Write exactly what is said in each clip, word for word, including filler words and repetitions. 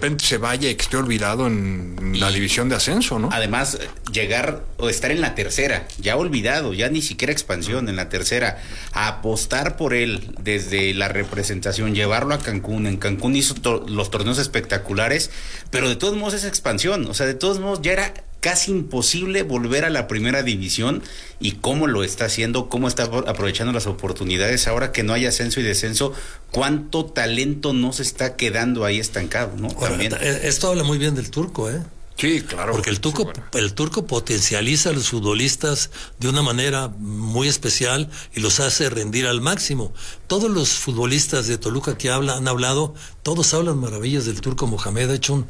repente se vaya y que esté olvidado en y la división de ascenso, ¿no? Además, llegar o estar en la tercera, ya olvidado, ya ni siquiera expansión, en la tercera, a apostar por él desde la representación, llevarlo a Cancún. En Cancún hizo to- los torneos espectaculares, pero de todos modos es expansión, o sea, de todos modos ya era casi imposible volver a la primera división, y cómo lo está haciendo, cómo está aprovechando las oportunidades ahora que no hay ascenso y descenso, cuánto talento no se está quedando ahí estancado, ¿no? Ahora, También. esto habla muy bien del turco, ¿eh? Sí, claro. Porque el turco, sí, bueno. el turco potencializa a los futbolistas de una manera muy especial y los hace rendir al máximo. Todos los futbolistas de Toluca que hablan, han hablado, todos hablan maravillas del turco Mohamed. Ha hecho un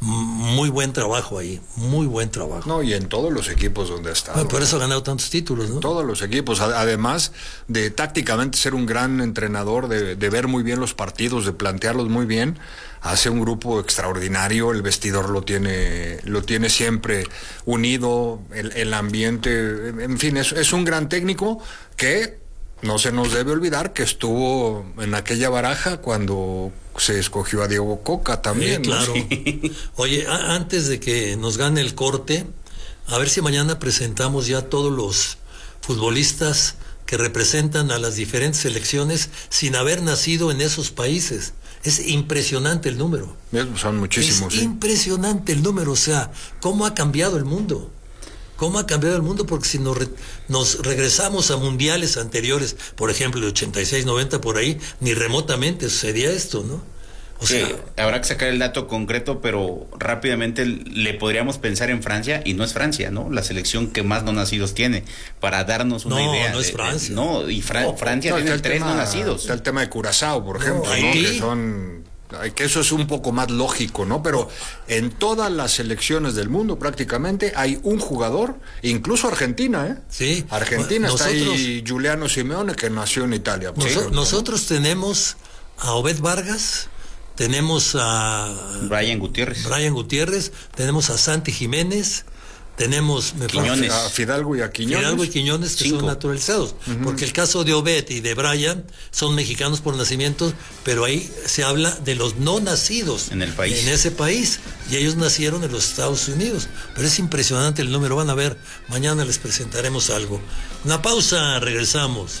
muy buen trabajo ahí, muy buen trabajo. No, y en todos los equipos donde ha estado. Bueno, por eso ha ganado tantos títulos, ¿no? En todos los equipos, además de tácticamente ser un gran entrenador, de, de ver muy bien los partidos, de plantearlos muy bien. Hace un grupo extraordinario, el vestidor lo tiene, lo tiene siempre unido, el, el ambiente, en fin, es, es un gran técnico que no se nos debe olvidar que estuvo en aquella baraja cuando se escogió a Diego Coca también. Sí, claro. ¿No? Oye, a, antes de que nos gane el corte, a ver si mañana presentamos ya todos los futbolistas que representan a las diferentes selecciones sin haber nacido en esos países. Es impresionante el número. Son muchísimos. Es sí. impresionante el número, o sea, cómo ha cambiado el mundo. ¿Cómo ha cambiado el mundo? Porque si nos, re, nos regresamos a mundiales anteriores, por ejemplo, de ochenta y seis, noventa, por ahí, ni remotamente sucedía esto, ¿no? O sí, sea, habrá que sacar el dato concreto, pero rápidamente le podríamos pensar en Francia, y no es Francia, ¿no? La selección que más no nacidos tiene, para darnos una no, idea. No, no es de, Francia. De, no, y Fra no, Francia no, tiene el tres tema, no nacidos. Está el tema de Curazao, por ejemplo, no, ¿no? ¿sí? Que son... que eso es un poco más lógico, ¿no? Pero en todas las selecciones del mundo prácticamente hay un jugador, incluso Argentina, ¿eh? Sí. Argentina, nosotros, está ahí Giuliano Simeone, que nació en Italia. Nos, ejemplo, nosotros ¿no? tenemos a Obed Vargas, tenemos a Brian Gutiérrez. Brian Gutiérrez, tenemos a Santi Jiménez, tenemos me Quiñones. A Fidalgo y a Quiñones. Fidalgo y Quiñones que Cinco. son naturalizados. Uh-huh. Porque el caso de Obed y de Brian son mexicanos por nacimiento, pero ahí se habla de los no nacidos en el país. En ese país. Y ellos nacieron en los Estados Unidos. Pero es impresionante el número. Van a ver, mañana les presentaremos algo. Una pausa, regresamos.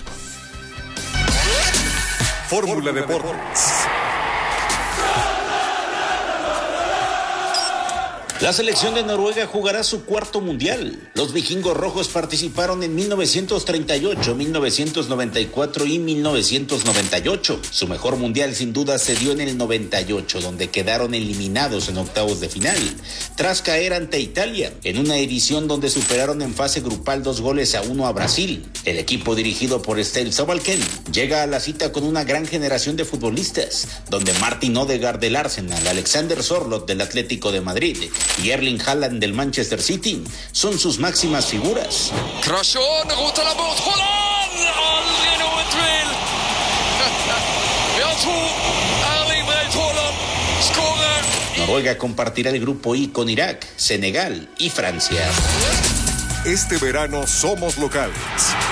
Fórmula Deportes. La selección de Noruega jugará su cuarto mundial. Los vikingos rojos participaron en mil novecientos treinta y ocho, mil novecientos noventa y cuatro y mil novecientos noventa y ocho. Su mejor mundial sin duda se dio en el noventa y ocho, donde quedaron eliminados en octavos de final, tras caer ante Italia, en una edición donde superaron en fase grupal dos goles a uno a Brasil. El equipo dirigido por Steve Sobalken llega a la cita con una gran generación de futbolistas, donde Martin Odegaard del Arsenal, Alexander Sørloth del Atlético de Madrid y Erling Haaland del Manchester City son sus máximas figuras. Noruega compartirá el grupo I con Irak, Senegal y Francia. Este verano somos locales.